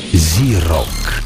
Зирок.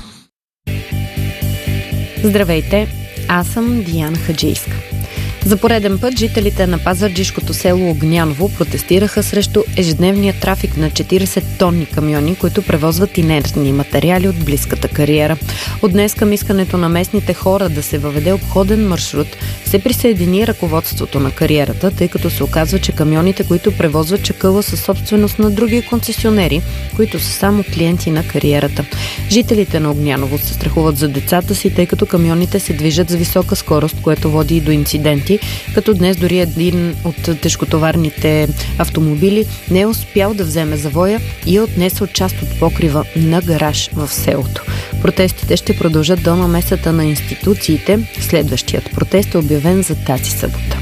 Здравейте, аз съм Диана Хаджийска. За пореден път жителите на пазарджишкото село Огняново протестираха срещу ежедневния трафик на 40 тонни камиони, които превозват инертни материали от близката кариера. От днес към искането на местните хора да се въведе обходен маршрут се присъедини ръководството на кариерата, тъй като се оказва, че камионите, които превозват чакъла, са собственост на други концесионери, които са само клиенти на кариерата. Жителите на Огняново се страхуват за децата си, тъй като камионите се движат с висока скорост, което води и до инциденти, като днес дори един от тежкотоварните автомобили не е успял да вземе завоя и е отнесъл част от покрива на гараж в селото. Протестите ще продължат до намесата на институциите. Следващият протест е обявен за тази събота.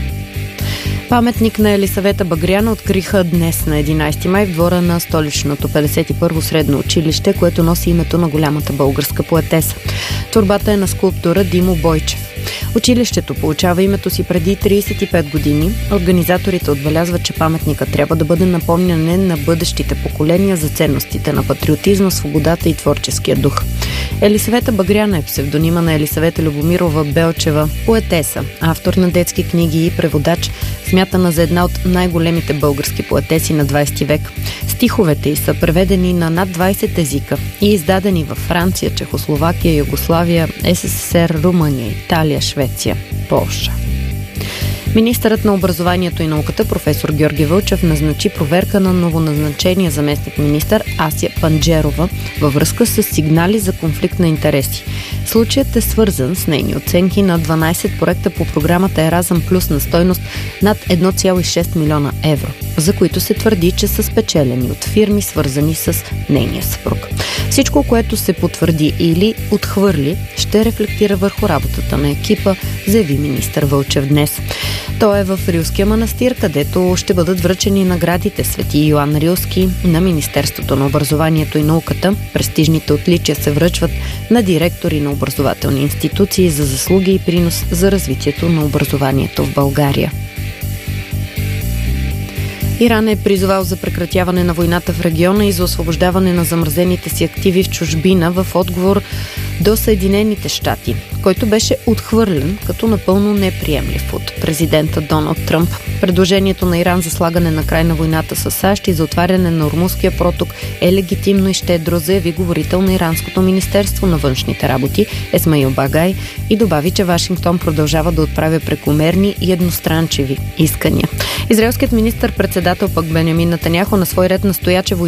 Паметник на Елисавета Багряна откриха днес на 11 май в двора на столичното 51-во средно училище, което носи името на голямата българска поетеса. Творбата е на скулптора Димо Бойчев. Училището получава името си преди 35 години. Организаторите отбелязват, че паметникът трябва да бъде напомняне на бъдещите поколения за ценностите на патриотизма, свободата и творческия дух. Елисавета Багряна е псевдонима на Елисавета Любомирова Белчева, поетеса, автор на детски книги и преводач, смятана за една от най-големите български поетеси на 20 век. Стиховете й са преведени на над 20 езика и издадени във Франция, Чехословакия, Югославия, СССР, Румъния, Италия, Швеция, Полша. Министърът на образованието и науката професор Георги Вълчев назначи проверка на новоназначения заместник-министър Ася Панджерова във връзка с сигнали за конфликт на интереси. Случаят е свързан с нейни оценки на 12 проекта по програмата Еразъм Плюс на стойност над 1,6 милиона евро, за които се твърди, че са спечелени от фирми, свързани с нейния съпруг. Всичко, което се потвърди или отхвърли, ще рефлектира върху работата на екипа, заяви министър Вълчев днес. Той е в Рилския манастир, където ще бъдат връчени наградите Свети Йоан Рилски на Министерството на образованието и науката. Престижните отличия се връчват на директори на образователни институции за заслуги и принос за развитието на образованието в България. Иран е призовал за прекратяване на войната в региона и за освобождаване на замразените си активи в чужбина в отговор до Съединените щати, който беше отхвърлен като напълно неприемлив от президента Доналд Тръмп. Предложението на Иран за слагане на край на войната с САЩ и за отваряне на Ормузския проток е легитимно и щедро, заяви говорител на Иранското министерство на външните работи Есмаил Багай и добави, че Вашингтон продължава да отправя прекомерни и едностранчиви искания. Израелският министър-председател пък Бенямин Нетаняху на свой ред настоя, че